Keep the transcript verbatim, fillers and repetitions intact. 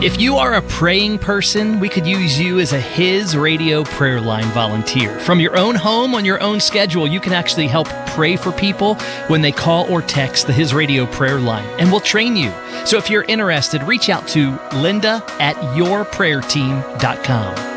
If you are a praying person, we could use you as a His Radio Prayer Line volunteer. From your own home on your own schedule, you can actually help pray for people when they call or text the His Radio Prayer Line, and we'll train you. So if you're interested, reach out to Linda at your prayer team dot com.